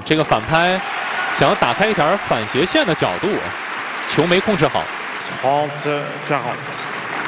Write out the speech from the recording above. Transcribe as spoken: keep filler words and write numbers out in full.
这个反拍想要打开一条反斜线的角度，球没控制好。 trente quarante。